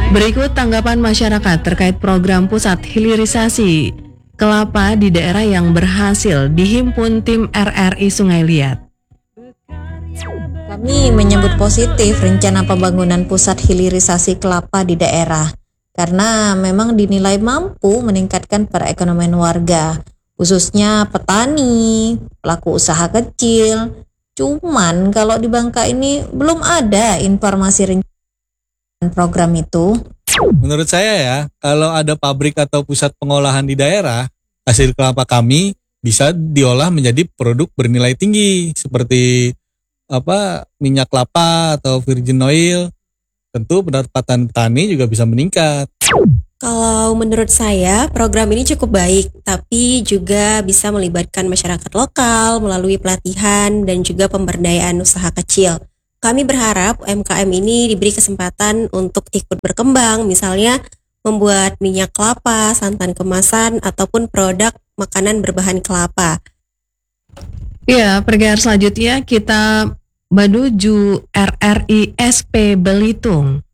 Berikut tanggapan masyarakat terkait program pusat hilirisasi kelapa di daerah yang berhasil dihimpun tim RRI Sungai Liat. Kami menyambut positif rencana pembangunan pusat hilirisasi kelapa di daerah karena memang dinilai mampu meningkatkan perekonomian warga, khususnya petani, pelaku usaha kecil. Cuman kalau di Bangka ini belum ada informasi rencana program itu. Menurut saya ya, kalau ada pabrik atau pusat pengolahan di daerah, hasil kelapa kami bisa diolah menjadi produk bernilai tinggi seperti minyak kelapa atau virgin oil. Tentu pendapatan petani juga bisa meningkat. Kalau menurut saya, program ini cukup baik, tapi juga bisa melibatkan masyarakat lokal melalui pelatihan dan juga pemberdayaan usaha kecil. Kami berharap UMKM ini diberi kesempatan untuk ikut berkembang, misalnya membuat minyak kelapa, santan kemasan, ataupun produk makanan berbahan kelapa. Ya, pergear selanjutnya kita menuju RRI SP Belitung.